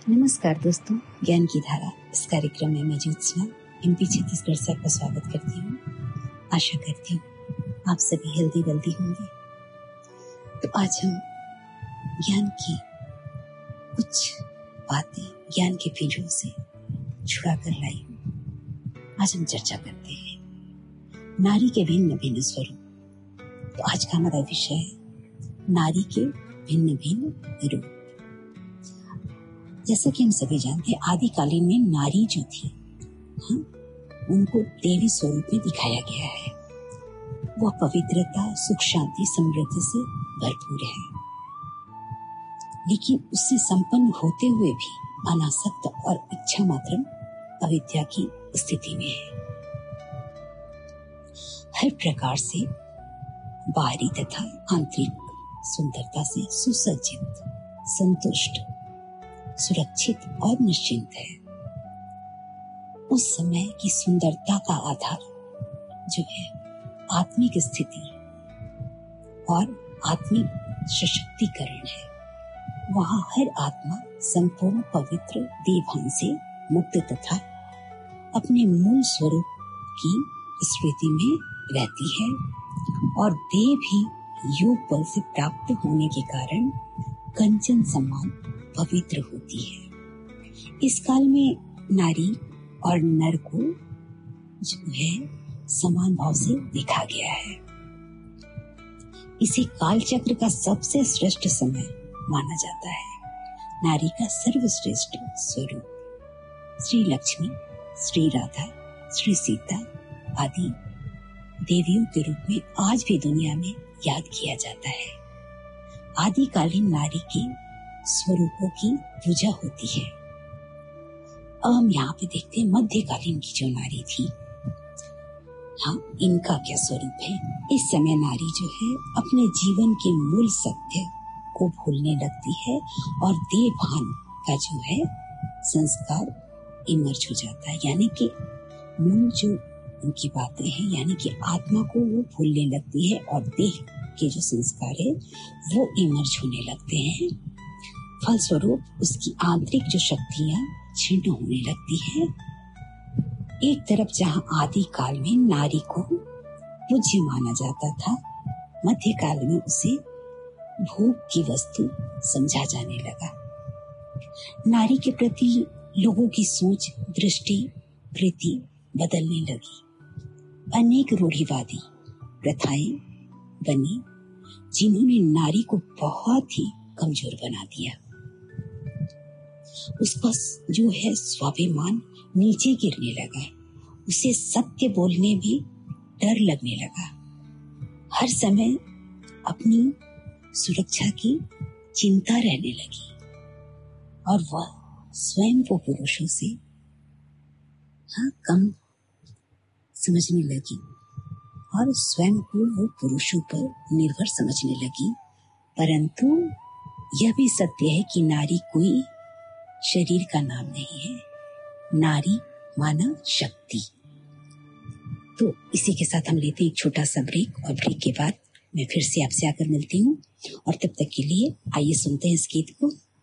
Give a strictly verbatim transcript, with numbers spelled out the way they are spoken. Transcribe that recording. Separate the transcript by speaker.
Speaker 1: नमस्कार दोस्तों, ज्ञान की धारा इस कार्यक्रम में मैं ज्योत्सना एमपी छत्तीसगढ़ से आपका स्वागत करती हूँ। आशा करती हूँ आप सभी हेल्दी वेल्दी होंगे। तो आज हम ज्ञान की कुछ बातें ज्ञान के पेजों से छुड़ा कर लाई हूँ। आज हम चर्चा करते हैं नारी के भिन्न भिन्न स्वरूप। तो आज का हमारा विषय है नारी के भिन्न भिन्न रूप। जैसा कि हम सभी जानते हैं, आदिकालीन में नारी जो थी, हाँ, उनको देवी स्वरूप में दिखाया गया है। वह पवित्रता, सुख, शांति, समृद्धि से भरपूर है, लेकिन उससे संपन्न होते हुए भी अनासक्त और इच्छा मात्र अविद्या की स्थिति में है। हर प्रकार से बाहरी तथा आंतरिक सुंदरता से सुसज्जित, संतुष्ट, सुरक्षित और निश्चिंत है। उस समय की सुंदरता का आधार जो है आत्मिक स्थिति और आत्मिक सशक्तिकरण है। वहाँ हर आत्मा संपूर्ण पवित्र देवभान से मुक्त तथा अपने मूल स्वरूप की स्मृति में रहती है और देह भी योग बल से प्राप्त होने के कारण कंचन समान पवित्र होती है। इस काल में नारी और नर को जो है समान भाव से देखा गया है। इसे काल चक्र का सबसे श्रेष्ठ समय माना जाता है। नारी का सर्वश्रेष्ठ स्वरूप श्री लक्ष्मी, श्री राधा, श्री सीता आदि देवियों के रूप में आज भी दुनिया में याद किया जाता है। आदिकालीन नारी के स्वरूपों की पूजा होती है। अब हम यहाँ पे देखते हैं मध्यकालीन की जो नारी थी, हाँ, इनका क्या स्वरूप है। इस समय नारी जो है अपने जीवन के मूल सत्य को भूलने लगती है और देवभान का जो है संस्कार इमर्ज हो जाता है, यानी कि मूल जो उनकी बातें हैं, यानी कि आत्मा को वो भूलने लगती है और देह के जो संस्कार है वो इमर्ज होने लगते हैं। फलस्वरूप उसकी आंतरिक जो शक्तियां क्षीण होने लगती है। एक तरफ जहां आदि काल में नारी को पूज्य माना जाता था, मध्यकाल में उसे भोग की वस्तु समझा जाने लगा। नारी के प्रति लोगों की सोच, दृष्टि, प्रीति बदलने लगी। अनेक रूढ़िवादी प्रथाएं बनी जिन्होंने नारी को बहुत ही कमजोर बना दिया। उसका जो है स्वाभिमान नीचे गिरने लगा। उसे सत्य बोलने में डर लगने लगा। हर समय अपनी सुरक्षा की चिंता रहने लगी और वह स्वयं को पुरुषों से हाँ कम समझने लगी और स्वयं को वो पुरुषों पर निर्भर समझने लगी। परंतु यह भी सत्य है कि नारी कोई शरीर का नाम नहीं है, नारी मानव शक्ति। तो इसी के साथ हम लेते हैं एक छोटा सा ब्रेक और ब्रेक के बाद मैं फिर से आपसे आकर मिलती हूँ और तब तक के लिए आइए सुनते हैं इस गीत को।